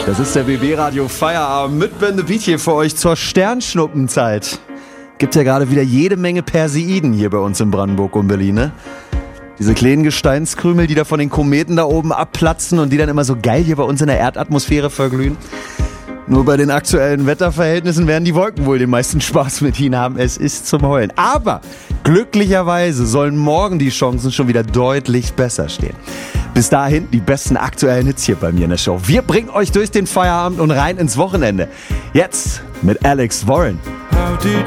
Das ist der BB Radio Feierabend mit Ben the Beat hier für euch zur Sternschnuppenzeit. Gibt ja gerade wieder jede Menge Perseiden hier bei uns in Brandenburg und Berlin, ne? Diese kleinen Gesteinskrümel, die da von den Kometen da oben abplatzen und die dann immer so geil hier bei uns in der Erdatmosphäre verglühen. Nur bei den aktuellen Wetterverhältnissen werden die Wolken wohl den meisten Spaß mit ihnen haben. Es ist zum Heulen. Aber glücklicherweise sollen morgen die Chancen schon wieder deutlich besser stehen. Bis dahin die besten aktuellen Hits hier bei mir in der Show. Wir bringen euch durch den Feierabend und rein ins Wochenende. Jetzt mit Alex Warren. How did